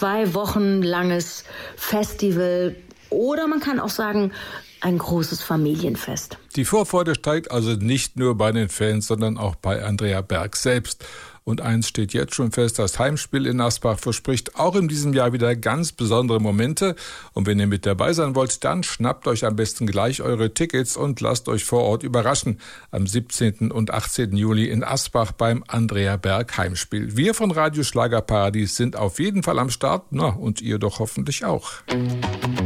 2 Wochen langes Festival oder man kann auch sagen, ein großes Familienfest. Die Vorfreude steigt also nicht nur bei den Fans, sondern auch bei Andrea Berg selbst. Und eins steht jetzt schon fest, das Heimspiel in Asbach verspricht auch in diesem Jahr wieder ganz besondere Momente. Und wenn ihr mit dabei sein wollt, dann schnappt euch am besten gleich eure Tickets und lasst euch vor Ort überraschen. Am 17. und 18. Juli in Asbach beim Andrea Berg Heimspiel. Wir von Radio Schlagerparadies sind auf jeden Fall am Start. Na, und ihr doch hoffentlich auch.